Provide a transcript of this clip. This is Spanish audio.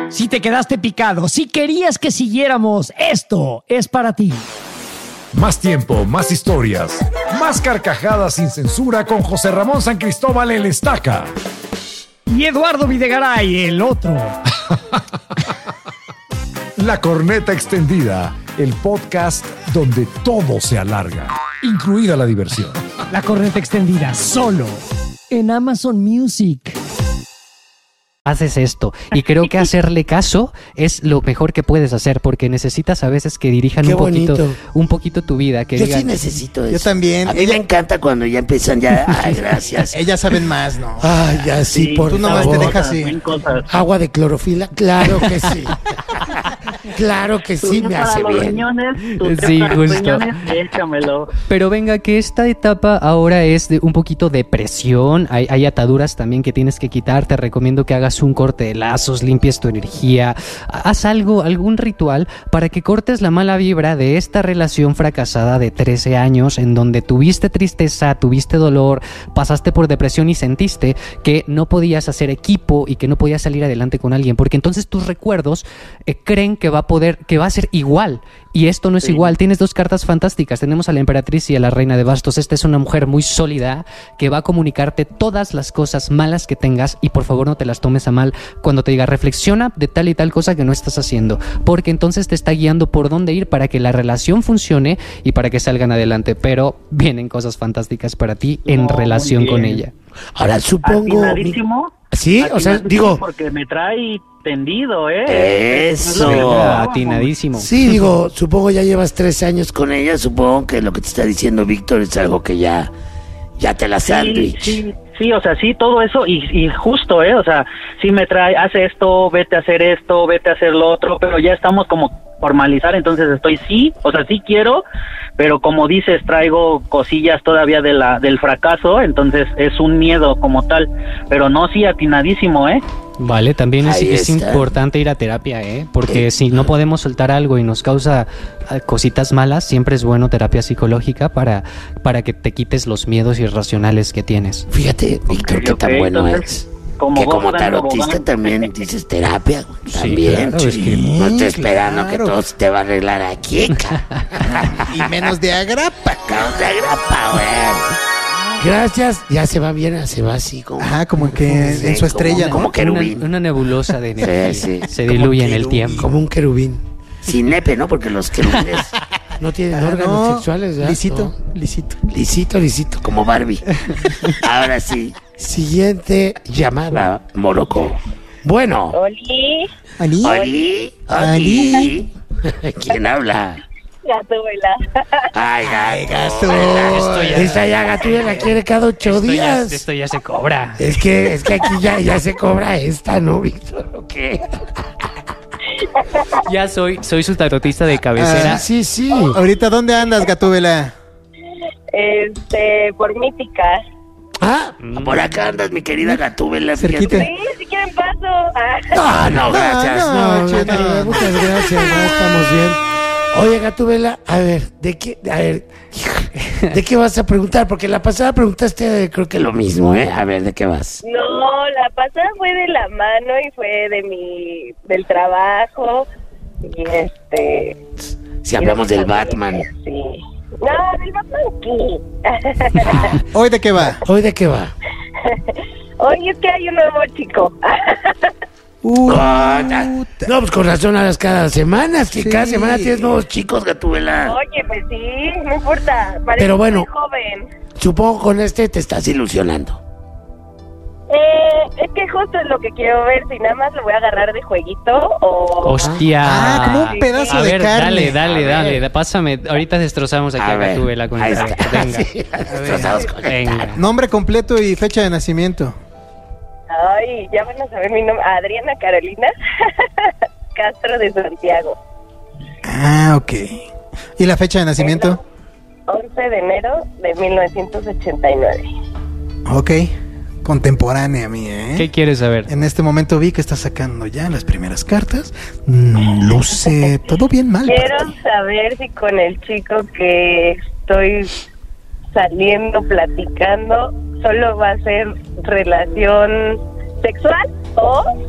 Si te quedaste picado, si querías que siguiéramos, esto es para ti. Más tiempo, más historias, más carcajadas sin censura con José Ramón San Cristóbal el Estaca. Y Eduardo Videgaray, el otro. La Corneta Extendida, el podcast donde todo se alarga, incluida la diversión. La Corneta Extendida, solo en Amazon Music. Haces esto, y creo que hacerle caso es lo mejor que puedes hacer, porque necesitas a veces que dirijan un poquito tu vida, que yo digan, sí necesito eso. Yo también. A mí me encanta cuando ya empiezan ya, ay, gracias. Ellas saben más, ¿no? Ay, ya sí, por tú nomás favor. te dejas así. Agua de clorofila, claro que sí. Claro que sí, me hace bien. Sí, justo. Échamelo. Pero venga, que esta etapa ahora es de un poquito de presión, hay ataduras también que tienes que quitar, te recomiendo que hagas un corte de lazos, limpies tu energía, haz algún ritual para que cortes la mala vibra de esta relación fracasada de 13 años en donde tuviste tristeza, tuviste dolor, pasaste por depresión y sentiste que no podías hacer equipo y que no podías salir adelante con alguien, porque entonces tus recuerdos creen que va a ser igual, y esto no es igual. Tienes dos cartas fantásticas, tenemos a la emperatriz y a la reina de bastos. Esta es una mujer muy sólida que va a comunicarte todas las cosas malas que tengas, y por favor no te las tomes a mal cuando te diga reflexiona de tal y tal cosa que no estás haciendo, porque entonces te está guiando por dónde ir para que la relación funcione y para que salgan adelante. Pero vienen cosas fantásticas para ti en relación con ella. Ahora supongo... ¿Atinadísimo? Sí, o sea, digo... Porque me trae tendido, ¿eh? Eso. Atinadísimo. Sí, digo, supongo ya llevas 13 años con ella, supongo que lo que te está diciendo Víctor es algo que ya te la sándwich. Sí, o sea, sí, todo eso, y justo, o sea, sí me trae, haz esto, vete a hacer esto, vete a hacer lo otro, pero ya estamos como formalizar, entonces estoy sí quiero, pero como dices, traigo cosillas todavía del fracaso, entonces es un miedo como tal, pero no, sí, atinadísimo, Vale, también es está. importante ir a terapia, porque si no podemos soltar algo y nos causa cositas malas, siempre es bueno terapia psicológica para que te quites los miedos irracionales que tienes. Fíjate, Víctor, qué tan bueno entonces, es. como Que como vos, tarotista abogado. también dices terapia. Sí, También. claro, es que- No estoy esperando claro. que todo se te va a arreglar aquí, Y menos de agrapa. cabrón de grapa, güey. Gracias, ya se va bien, se va así como... Ajá, como que Sí, en su estrella, como ¿no? querubín. Una nebulosa de energía. Sí, Se diluye en el tiempo. Como un querubín. Sin nepe, ¿no? Porque los querubines no tienen órganos No, sexuales, ¿verdad? lisito, No. lisito. Lisito, como Barbie. Ahora sí. Siguiente llamada, Morocco. Bueno. Oli, ¿Ali? Oli. ¿Quién habla? Gatúbela. Ay, gato. Esta ya Gatúbela quiere cada 8 días. Esto ya se cobra. Es que aquí ya se cobra esta, ¿no, Víctor? ¿O qué? Ya soy su tarotista de cabecera. Sí. Ahorita, ¿dónde andas, Gatúbela? Por Mítica. Ah, por acá andas, mi querida Gatúbela. Cerquita. Sí, si quieren paso. No, gracias. No, No, Gatúbela. muchas gracias, no estamos bien. Oye, Gatúbela, a ver, ¿de qué vas a preguntar? Porque la pasada preguntaste, creo que lo mismo, ¿eh? A ver, ¿de qué vas? No, la pasada fue de la mano y fue del trabajo. Y Si hablamos del Batman. Sí. No, del Batman aquí. ¿Hoy de qué va? ¿Hoy de qué va? Oye, es que hay un nuevo chico. No, pues con razón hablas cada semana, que Sí. cada semana tienes nuevos chicos, Gatúbela. Oye, pues sí, no importa. Parece Pero bueno. muy joven. Supongo con este te estás ilusionando. Es que justo es lo que quiero ver, si nada más lo voy a agarrar de jueguito o... Hostia. Ah, como un pedazo A de ver, carne. dale, pásame. Ahorita destrozamos aquí a ver, Gatúbela con ahí el está. Venga. Sí, destrozados con el Venga. Nombre completo y fecha de nacimiento. Ay, ya van a saber mi nombre. Adriana Carolina Castro de Santiago. Ah, ok. ¿Y la fecha de nacimiento? 11 de enero de 1989. Ok. Contemporánea mía, ¿eh? ¿Qué quieres saber? En este momento vi que está sacando ya las primeras cartas. Luce todo bien mal. Quiero para ti. saber si con el chico que estoy saliendo, platicando, solo va a ser relación sexual o